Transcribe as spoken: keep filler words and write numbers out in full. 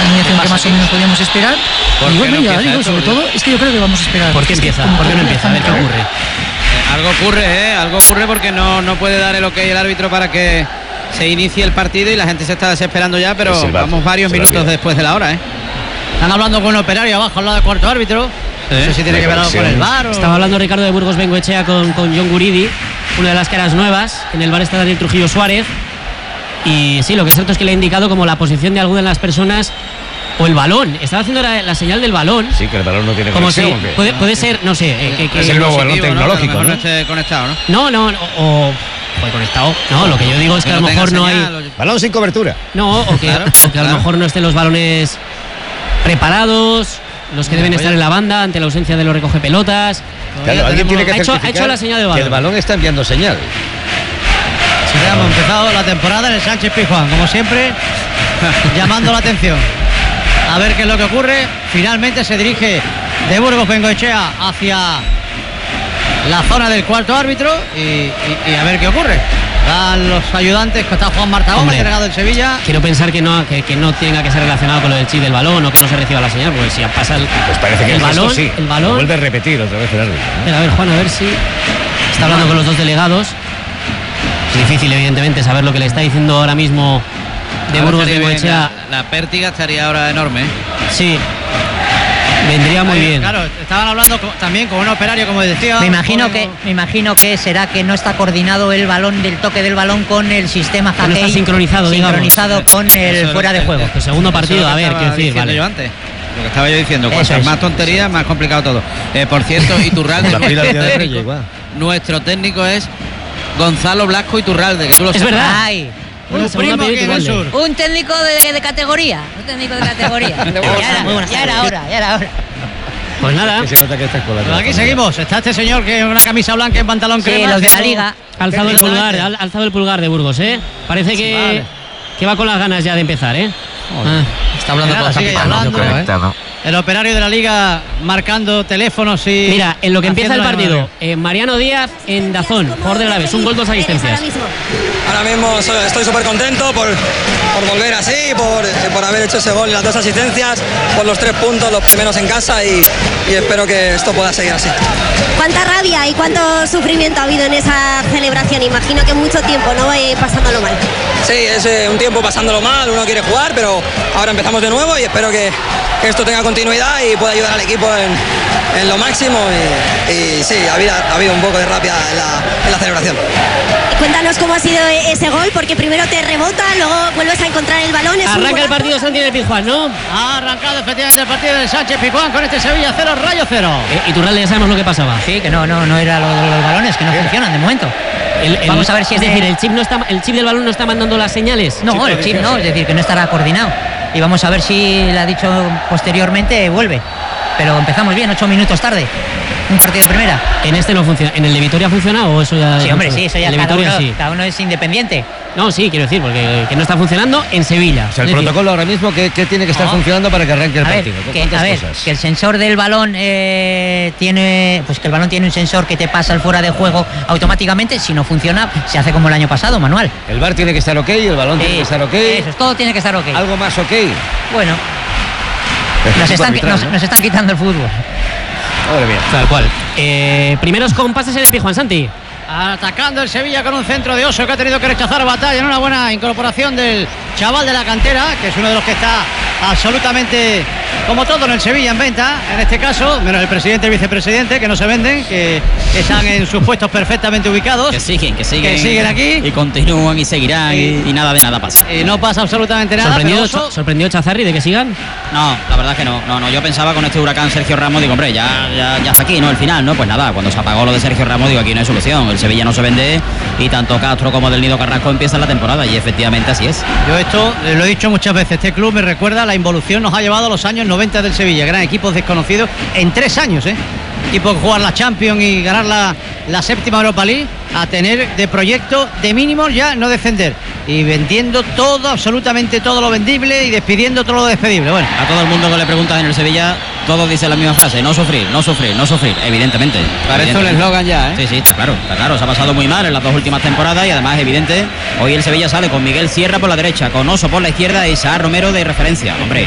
alineación que más o menos podíamos esperar. Y bueno, ya digo, sobre todo, es que yo creo que vamos a esperar. ¿Por qué empieza? ¿Por qué no empieza? A ver qué ocurre. Eh, algo ocurre, ¿eh? Algo ocurre porque no, no puede dar el ok el árbitro para que se inicie el partido y la gente se está desesperando ya, pero vamos varios minutos después de la hora, ¿eh? Están hablando con un operario abajo al lado del cuarto árbitro. No sé si tiene que ver algo con el V A R o... Estaba hablando Ricardo de Burgos Bengoechea con, con John Guridi, una de las caras nuevas. En el V A R está Daniel Trujillo Suárez. Y sí, lo que es cierto es que le ha indicado como la posición de alguna de las personas o el balón. Estaba haciendo la, la señal del balón. Sí, que el balón no tiene como si conexión. puede, puede ser, no sé. Eh, que, que es el nuevo balón tecnológico, ¿no? ¿no? No esté conectado, ¿no? No, no, o... Pues conectado. No, lo que yo digo es que, que a lo mejor no hay... O... Balón sin cobertura. No, o que, claro, o que claro. a lo mejor no estén los balones preparados, los que deben estar en la banda ante la ausencia de los recoge pelotas. Claro, alguien tiene que ha hecho, ha hecho la señal de balón. Que el balón está enviando señal. Sí, ya hemos empezado la temporada en el Sánchez Pizjuán, como siempre, llamando la atención. A ver qué es lo que ocurre. Finalmente se dirige de Burgos Bengoechea hacia la zona del cuarto árbitro y, y, y a ver qué ocurre. Dan los ayudantes, que está Juan Marta Gómez, delegado del Sevilla. Quiero pensar que no, que, que no tenga que ser relacionado con lo del chip del balón o que no se reciba la señal, porque si pasa el, pues parece que el balón, sí. el balón. Lo vuelve a repetir otra vez el árbitro, ¿no? Mira, a ver, Juan, a ver si está hablando con los dos delegados. Es difícil, evidentemente, saber lo que le está diciendo ahora mismo de Burgos de Bengoechea. La, la pértiga estaría ahora enorme. Sí. Vendría muy Ahí, bien. Claro, estaban hablando con, también con un operario, como decía. Me imagino con... que me imagino que será que no está coordinado el balón del toque del balón con el sistema no está sincronizado, sincronizado digamos. con el Eso fuera de juego. El segundo partido, a ver, quiero decir, vale. Yo antes. Lo que estaba yo diciendo, cuantas más tonterías, más complicado todo. Eh, por cierto, Iturralde, la pila nuestro, de técnico, Reyes, nuestro técnico es Gonzalo Blasco Iturralde, que tú lo es sabes. verdad. Ay. Un primo aquí en el sur. Un técnico de, de categoría, un técnico de categoría. ya, era, ya era hora, ya era hora. Pues nada, que se nota que está con la pues aquí seguimos. Está este señor que una camisa blanca y pantalón sí, crema. Los de la liga. Ha alzado el pulgar, ha alzado el pulgar de Burgos, ¿eh? Parece que, vale. que va con las ganas ya de empezar, ¿eh? Ah. Está hablando con la El operario de la liga marcando teléfonos y... Mira, en lo que empieza el partido, eh, Mariano Díaz en Dazón, jugador de la vez, un gol, dos asistencias. Ahora mismo estoy súper contento por, por volver así, por, por haber hecho ese gol y las dos asistencias, por los tres puntos, los primeros en casa y, y espero que esto pueda seguir así. ¿Cuánta rabia y cuánto sufrimiento ha habido en esa celebración? Imagino que mucho tiempo, ¿no? Eh, pasándolo mal. Sí, es eh, un tiempo pasándolo mal, uno quiere jugar, pero ahora empezamos de nuevo y espero que, que esto tenga continuidad y pueda ayudar al equipo en, en lo máximo y, y sí, ha habido, ha habido un poco de rabia en la, en la celebración. Cuéntanos cómo ha sido ese gol, porque primero te rebota, luego vuelves a encontrar el balón. Es Arranca el partido Santi del Pizjuán, ¿no? Ha arrancado efectivamente el partido del Sánchez Pizjuán con este Sevilla cero, Rayo cero. Eh, Iturralde, ya sabemos lo que pasaba. Sí, que no, no, no era lo de los balones, que no ¿Qué? funcionan de momento. El, el, Vamos a ver si es es decir, de... el chip no está, el chip del balón no está mandando las señales. No, el chip no, es decir, que no estará coordinado. Y vamos a ver si le ha dicho posteriormente vuelve. Pero empezamos bien, ocho minutos tarde. Un partido de primera. En este no funciona. ¿En el de Vitoria ha funcionado o eso ya? Sí, hombre, sí, eso ya cada uno, sí. cada uno es independiente. No, sí, quiero decir, porque que no está funcionando en Sevilla. O sea, el es protocolo decir, ahora mismo, ¿qué, qué tiene que estar no. funcionando para que arranque el a partido? Ver, que, a ver, cosas? que el sensor del balón eh, tiene, pues que el balón tiene un sensor que te pasa al fuera de juego automáticamente. Si no funciona, se hace como el año pasado, manual. El V A R tiene que estar ok, el balón sí, tiene que estar ok. Eso es, todo tiene que estar ok. Algo más ok. Bueno, nos están, nos, nos están quitando el fútbol. Madre mía. Tal cual. Eh, primeros compases en el Pizjuán, Santi. Atacando el Sevilla con un centro de Oso que ha tenido que rechazar batalla en una buena incorporación del chaval de la cantera, que es uno de los que está absolutamente, como todo en el Sevilla, en venta, en este caso, menos el presidente y el vicepresidente, que no se venden, que están en sus puestos perfectamente ubicados. Que siguen, que siguen. Que siguen aquí. Y continúan y seguirán y, y nada de nada pasa. Y no pasa absolutamente nada. ¿Sorprendido, pero Oso... ¿sorprendió Chazarri de que sigan? No, la verdad es que no, no, no. Yo pensaba con este huracán Sergio Ramos, digo, hombre, ya, ya, ya está aquí, ¿no? El final, ¿no? Pues nada, cuando se apagó lo de Sergio Ramos, digo, aquí no hay solución. El Sevilla no se vende y tanto Castro como del Nido Carrasco empiezan la temporada y efectivamente así es. Yo esto eh, lo he dicho muchas veces, este club me recuerda, la involución nos ha llevado a los años noventa del Sevilla, gran equipos desconocidos en tres años, ¿eh? Equipo que jugar la Champions y ganar la, la séptima Europa League, a tener de proyecto de mínimos ya no descender y vendiendo todo, absolutamente todo lo vendible y despidiendo todo lo despedible. Bueno, a todo el mundo que le preguntas en el Sevilla, todos dicen la misma frase: no sufrir, no sufrir, no sufrir, evidentemente. Parece un eslogan ya, ¿eh? Sí, sí, está claro, está claro, se ha pasado muy mal en las dos últimas temporadas y además evidente, hoy el Sevilla sale con Miguel Sierra por la derecha, con Oso por la izquierda y Saar Romero de referencia, hombre.